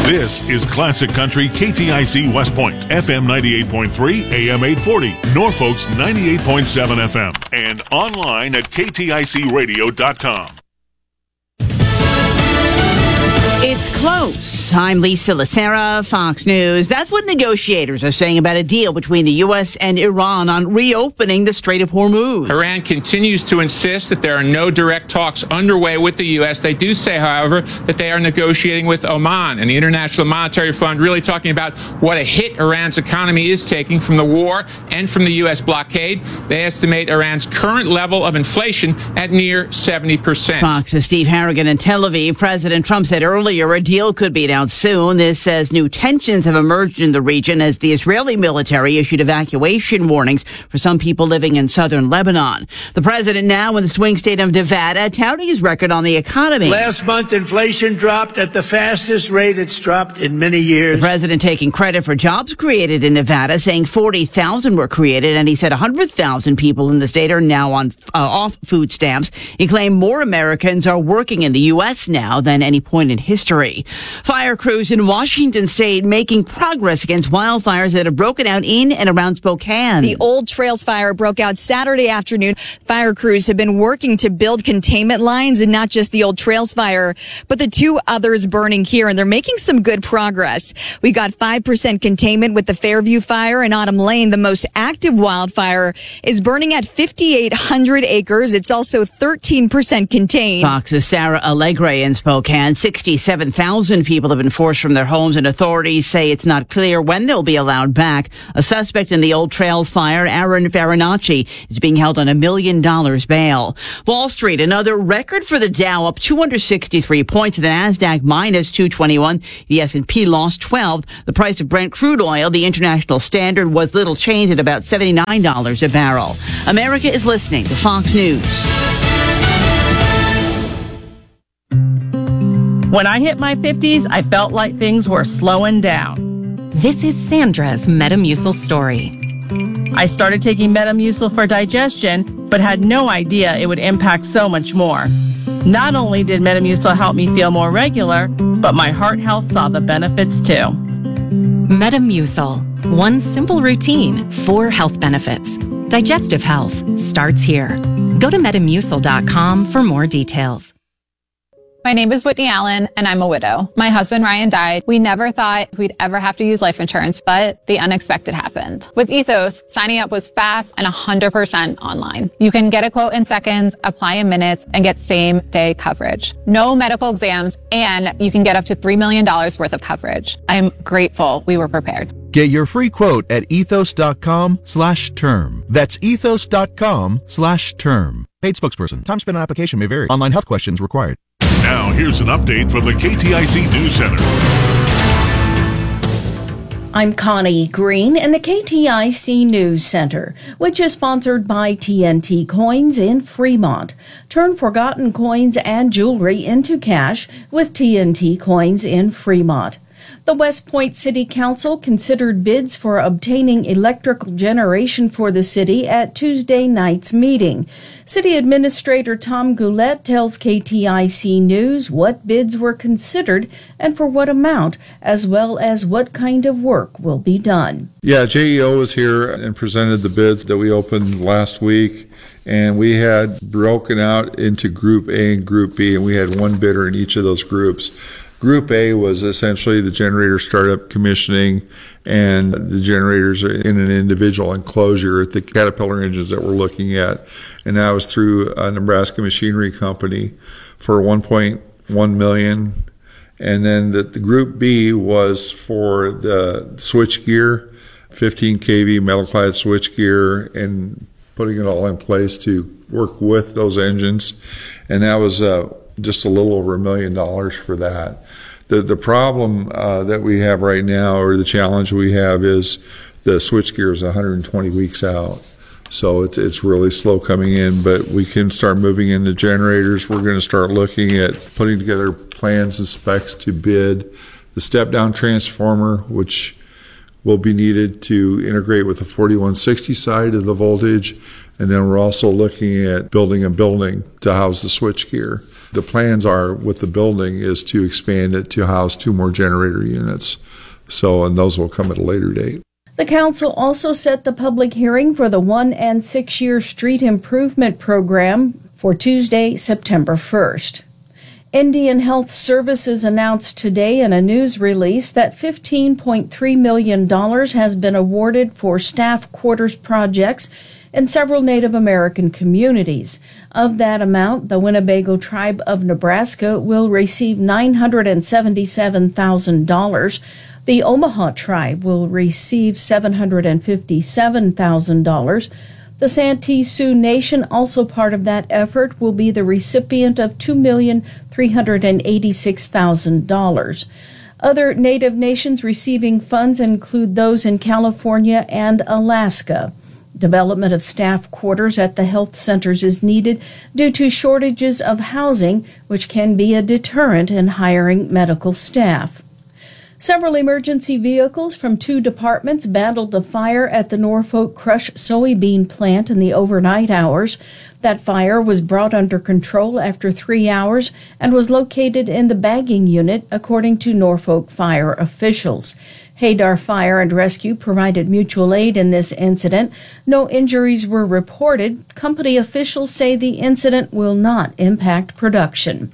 This is Classic Country KTIC West Point, FM 98.3, AM 840, Norfolk's 98.7 FM, and online at kticradio.com. It's close. I'm Lisa Lacera, Fox News. That's what negotiators are saying about a deal between the U.S. and Iran on reopening the Strait of Hormuz. Iran continues to insist that there are no direct talks underway with the U.S. They do say, however, that they are negotiating with Oman and the International Monetary Fund, really talking about what a hit Iran's economy is taking from the war and from the U.S. blockade. They estimate Iran's current level of inflation at near 70%. Fox's Steve Harrigan in Tel Aviv. President Trump said earlier a deal could be announced soon. This says new tensions have emerged in the region as the Israeli military issued evacuation warnings for some people living in southern Lebanon. The president now in the swing state of Nevada touting his record on the economy. Last month, inflation dropped at the fastest rate it's dropped in many years. The president taking credit for jobs created in Nevada, saying 40,000 were created, and he said 100,000 people in the state are now on off food stamps. He claimed more Americans are working in the U.S. now than any point in history. Fire crews in Washington state making progress against wildfires that have broken out in and around Spokane. The Old Trails fire broke out Saturday afternoon. Fire crews have been working to build containment lines, and not just the Old Trails fire, but the two others burning here, and they're making some good progress. We got 5% containment with the Fairview fire in Autumn Lane. The most active wildfire is burning at 5,800 acres. It's also 13% contained. Fox's Sarah Allegre in Spokane. 67,000 people have been forced from their homes, and authorities say it's not clear when they'll be allowed back. A suspect in the Old Trails fire, Aaron Farinacci, is being held on $1 million bail. Wall Street, another record for the Dow, up 263 points. The Nasdaq minus 221. The S&P lost 12. The price of Brent crude oil, the international standard, was little changed at about $79 a barrel. America is listening to Fox News. When I hit my 50s, I felt like things were slowing down. This is Sandra's Metamucil story. I started taking Metamucil for digestion, but had no idea it would impact so much more. Not only did Metamucil help me feel more regular, but my heart health saw the benefits too. Metamucil. One simple routine, 4 health benefits. Digestive health starts here. Go to Metamucil.com for more details. My name is Whitney Allen, and I'm a widow. My husband, Ryan, died. We never thought we'd ever have to use life insurance, but the unexpected happened. With Ethos, signing up was fast and 100% online. You can get a quote in seconds, apply in minutes, and get same-day coverage. No medical exams, and you can get up to $3 million worth of coverage. I'm grateful we were prepared. Get your free quote at ethos.com/term. That's ethos.com/term. Paid spokesperson. Time spent on application may vary. Online health questions required. Now, here's an update from the KTIC News Center. I'm Connie Green in the KTIC News Center, which is sponsored by TNT Coins in Fremont. Turn forgotten coins and jewelry into cash with TNT Coins in Fremont. The West Point City Council considered bids for obtaining electrical generation for the city at Tuesday night's meeting. City Administrator Tom Goulet tells KTIC News what bids were considered and for what amount, as well as what kind of work will be done. Yeah, JEO was here and presented the bids that we opened last week, and we had broken out into Group A and Group B, and we had one bidder in each of those groups. Group A was essentially the generator startup commissioning, and the generators are in an individual enclosure at the Caterpillar engines that we're looking at. And that was through a Nebraska Machinery Company for $1.1 million. And then the Group B was for the switchgear, 15 kV metal-clad switchgear, and putting it all in place to work with those engines. And that was just a little over $1 million for that. The problem that we have right now, or the challenge we have, is the switchgear is 120 weeks out. So it's really slow coming in, but we can start moving into generators. We're going to start looking at putting together plans and specs to bid the step-down transformer, which will be needed to integrate with the 4160 side of the voltage. And then we're also looking at building a building to house the switchgear. The plans are with the building is to expand it to house 2 more generator units. And those will come at a later date. The council also set the public hearing for the 1- and 6-year street improvement program for Tuesday, September 1st. Indian Health Services announced today in a news release that $15.3 million has been awarded for staff quarters projects in several Native American communities. Of that amount, the Winnebago Tribe of Nebraska will receive $977,000. The Omaha Tribe will receive $757,000. The Santee Sioux Nation, also part of that effort, will be the recipient of $2,386,000. Other Native nations receiving funds include those in California and Alaska. Development of staff quarters at the health centers is needed due to shortages of housing, which can be a deterrent in hiring medical staff. Several emergency vehicles from 2 departments battled a fire at the Norfolk Crush soybean plant in the overnight hours. That fire was brought under control after 3 hours and was located in the bagging unit, according to Norfolk fire officials. Hadar Fire and Rescue provided mutual aid in this incident. No injuries were reported. Company officials say the incident will not impact production.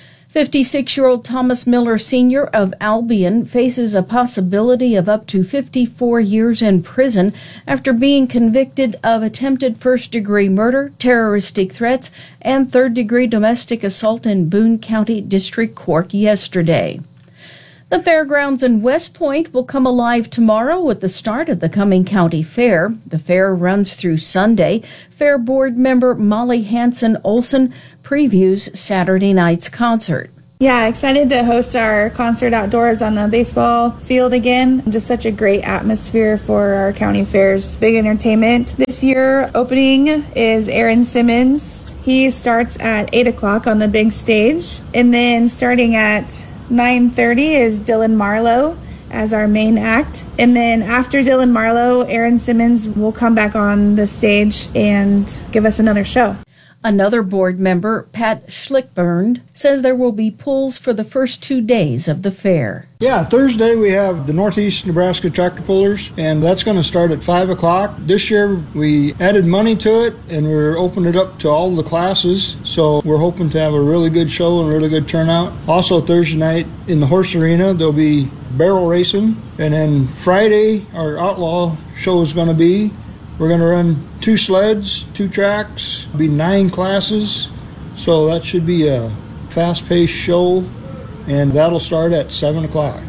56-year-old Thomas Miller Sr. of Albion faces a possibility of up to 54 years in prison after being convicted of attempted first-degree murder, terroristic threats, and third-degree domestic assault in Boone County District Court yesterday. The fairgrounds in West Point will come alive tomorrow with the start of the Cumming County Fair. The fair runs through Sunday. Fair board member Molly Hanson Olson previews Saturday night's concert. Yeah, excited to host our concert outdoors on the baseball field again. Just such a great atmosphere for our county fairs. Big entertainment. This year opening is Aaron Simmons. He starts at 8 o'clock on the big stage. And then starting at 9:30 is Dylan Marlowe as our main act. And then after Dylan Marlowe, Aaron Simmons will come back on the stage and give us another show. Another board member, Pat Schlickburn, says there will be pulls for the first 2 days of the fair. Yeah, Thursday we have the Northeast Nebraska Tractor Pullers, and that's going to start at 5 o'clock. This year we added money to it, and we're opening it up to all the classes, so we're hoping to have a really good show and really good turnout. Also Thursday night in the horse arena, there'll be barrel racing, and then Friday our outlaw show is going to be. We're going to run 2 sleds, 2 tracks, be 9 classes. So that should be a fast-paced show, and that'll start at 7 o'clock.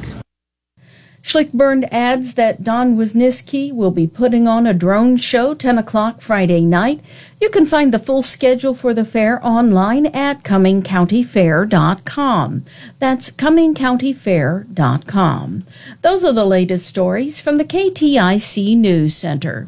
Schlickburn adds that Don Wisniewski will be putting on a drone show 10 o'clock Friday night. You can find the full schedule for the fair online at CummingCountyFair.com. That's CummingCountyFair.com. Those are the latest stories from the KTIC News Center.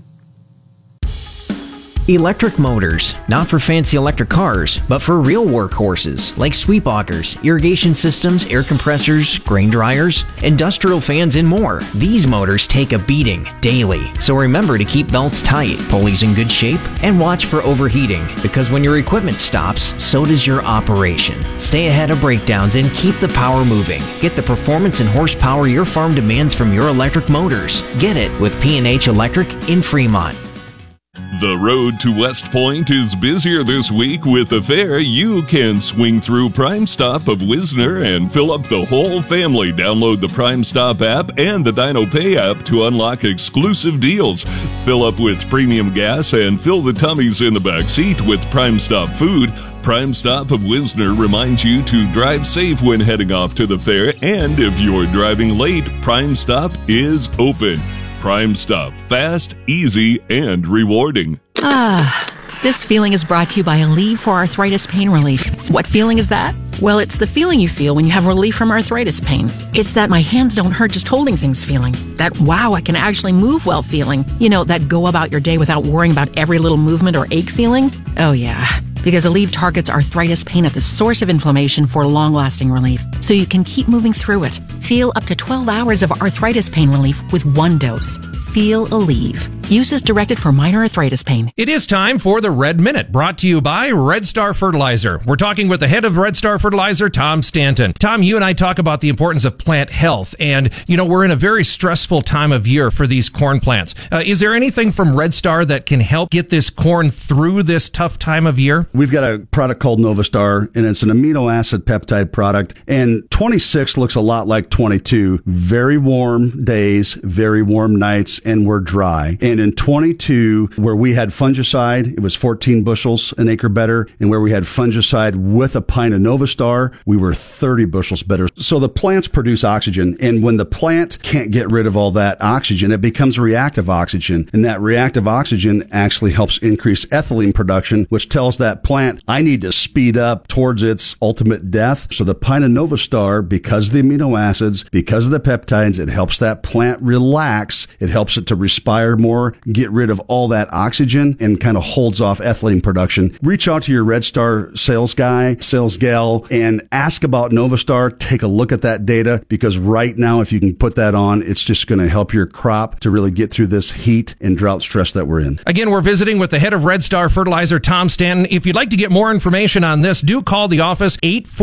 Electric motors, not for fancy electric cars, but for real workhorses like sweep augers, irrigation systems, air compressors, grain dryers, industrial fans, and more. These motors take a beating daily, so remember to keep belts tight, pulleys in good shape, and watch for overheating, because when your equipment stops, so does your operation. Stay ahead of breakdowns and keep the power moving. Get the performance and horsepower your farm demands from your electric motors. Get it with P&H Electric in Fremont. The road to West Point is busier this week. With the fair, you can swing through Prime Stop of Wisner and fill up the whole family. Download the Prime Stop app and the Dino Pay app to unlock exclusive deals. Fill up with premium gas and fill the tummies in the back seat with Prime Stop food. Prime Stop of Wisner reminds you to drive safe when heading off to the fair, and if you're driving late, Prime Stop is open. Prime Stop, fast, easy, and rewarding. This feeling is brought to you by Aleve for arthritis pain relief. What feeling is that? Well, it's the feeling you feel when you have relief from arthritis pain. It's that my hands don't hurt just holding things feeling. That wow, I can actually move well feeling. You know, that go about your day without worrying about every little movement or ache feeling. Oh yeah. Because Aleve targets arthritis pain at the source of inflammation for long-lasting relief, so you can keep moving through it. Feel up to 12 hours of arthritis pain relief with one dose. Feel Aleve. Use as directed for minor arthritis pain. It is time for the Red Minute, brought to you by Red Star Fertilizer. We're talking with the head of Red Star Fertilizer, Tom Stanton. Tom, you and I talk about the importance of plant health, and, we're in a very stressful time of year for these corn plants. Is there anything from Red Star that can help get this corn through this tough time of year? We've got a product called Novastar, and it's an amino acid peptide product, and 26 looks a lot like 22. Very warm days, very warm nights, and we're dry. And in 22, where we had fungicide, it was 14 bushels an acre better. And where we had fungicide with a pint of Novastar, we were 30 bushels better. So the plants produce oxygen. And when the plant can't get rid of all that oxygen, it becomes reactive oxygen. And that reactive oxygen actually helps increase ethylene production, which tells that plant, I need to speed up towards its ultimate death. So the pint of Novastar, because of the amino acids, because of the peptides, it helps that plant relax. It helps it to respire more, get rid of all that oxygen, and kind of holds off ethylene production. Reach out to your Red Star sales guy, sales gal, and ask about Novastar. Take a look at that data, because right now, if you can put that on, it's just going to help your crop to really get through this heat and drought stress that we're in. Again, we're visiting with the head of Red Star Fertilizer, Tom Stanton. If you'd like to get more information on this, do call the office,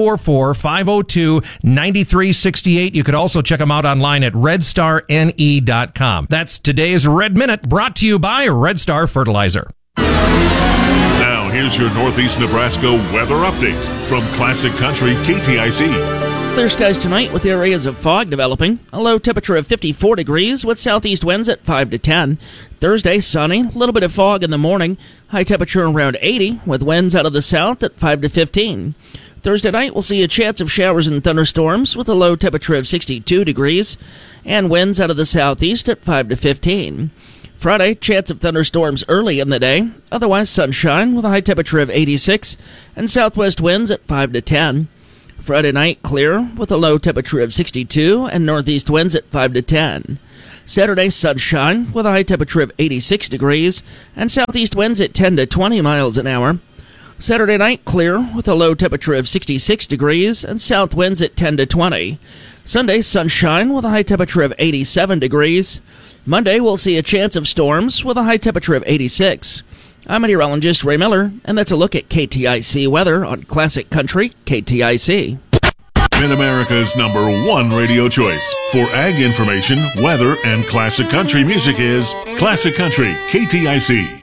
844-502-9368. You could also check them out online at redstarne.com. That's today's Red Minute, brought to you by Red Star Fertilizer. Now, here's your Northeast Nebraska weather update from Classic Country KTIC. Clear skies tonight with areas of fog developing. A low temperature of 54 degrees with southeast winds at 5 to 10. Thursday, sunny, a little bit of fog in the morning. High temperature around 80 with winds out of the south at 5 to 15. Thursday night, we'll see a chance of showers and thunderstorms with a low temperature of 62 degrees and winds out of the southeast at 5 to 15. Friday, chance of thunderstorms early in the day, otherwise sunshine with a high temperature of 86 and southwest winds at 5 to 10. Friday night, clear with a low temperature of 62 and northeast winds at 5 to 10. Saturday, sunshine with a high temperature of 86 degrees and southeast winds at 10 to 20 miles an hour. Saturday night, clear with a low temperature of 66 degrees and south winds at 10 to 20. Sunday, sunshine with a high temperature of 87 degrees. Monday, we'll see a chance of storms with a high temperature of 86. I'm meteorologist Ray Miller, and that's a look at KTIC weather on Classic Country KTIC. Mid-America's #1 radio choice for ag information, weather, and classic country music is Classic Country KTIC.